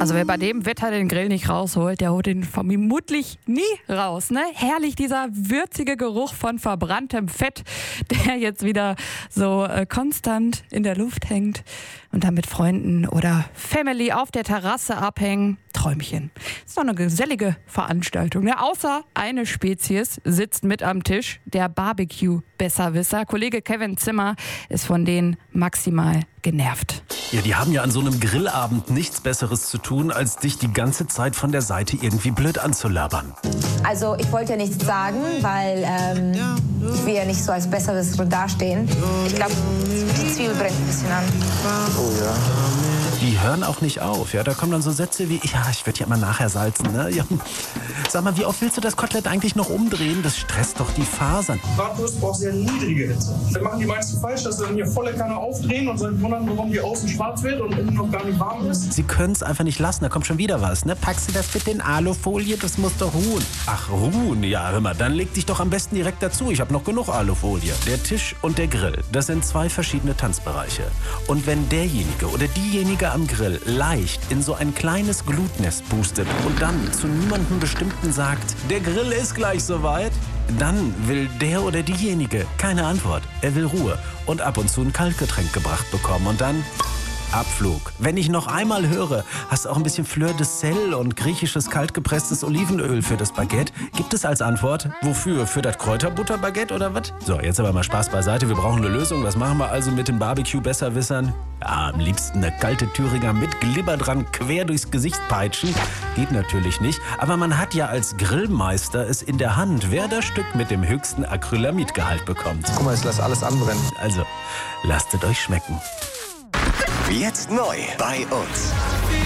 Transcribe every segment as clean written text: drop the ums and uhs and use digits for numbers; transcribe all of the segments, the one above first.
Also wer bei dem Wetter den Grill nicht rausholt, der holt ihn vermutlich nie raus. Ne? Herrlich dieser würzige Geruch von verbranntem Fett, der jetzt wieder so konstant in der Luft hängt und dann mit Freunden oder Family auf der Terrasse abhängen. Träumchen. Ist doch eine gesellige Veranstaltung. Ne? Außer eine Spezies sitzt mit am Tisch, der Barbecue-Besserwisser. Kollege Kevin Zimmer ist von denen maximal genervt. Ja, die haben ja an so einem Grillabend nichts Besseres zu tun, als dich die ganze Zeit von der Seite irgendwie blöd anzulabern. Also ich wollte ja nichts sagen, weil ich will ja nicht so als Besserwisser dastehen. Ich glaube, die Zwiebel brennt ein bisschen an. Oh ja. Die hören auch nicht auf. Ja, da kommen dann so Sätze wie, ja, ich würde ja mal nachher salzen. Ne? Ja. Sag mal, wie oft willst du das Kotelett eigentlich noch umdrehen? Das stresst doch die Fasern. Bratwurst braucht sehr niedrige Hitze. Das machen die meisten falsch, dass sie dann hier volle Kanne aufdrehen und sich wundern, warum die außen schwarz wird und innen noch gar nicht warm ist. Sie können es einfach nicht lassen, da kommt schon wieder was. Ne? Packst du das bitte in Alufolie? Das muss doch ruhen. Ach, ruhen? Ja, hör mal, dann leg dich doch am besten direkt dazu. Ich habe noch genug Alufolie. Der Tisch und der Grill, das sind zwei verschiedene Tanzbereiche. Und wenn derjenige oder diejenige am Grill leicht in so ein kleines Glutnest pustet und dann zu niemandem Bestimmten sagt, der Grill ist gleich soweit, dann will der oder diejenige keine Antwort. Er will Ruhe und ab und zu ein Kaltgetränk gebracht bekommen und dann Abflug. Wenn ich noch einmal höre, hast du auch ein bisschen Fleur de Sel und griechisches kaltgepresstes Olivenöl für das Baguette? Gibt es als Antwort? Wofür? Für das Kräuterbutterbaguette oder was? So, jetzt aber mal Spaß beiseite. Wir brauchen eine Lösung. Was machen wir also mit den Barbecue-Besserwissern? Ja, am liebsten eine kalte Thüringer mit Glibber dran quer durchs Gesicht peitschen. Geht natürlich nicht. Aber man hat ja als Grillmeister es in der Hand, wer das Stück mit dem höchsten Acrylamidgehalt bekommt. Guck mal, ich lass alles anbrennen. Also, lasst es euch schmecken. Jetzt neu bei uns.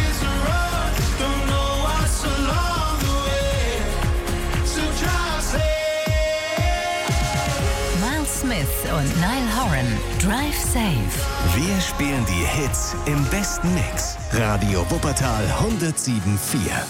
Miles Smith und Niall Horan, Drive Safe. Wir spielen die Hits im besten Mix. Radio Wuppertal 107.4.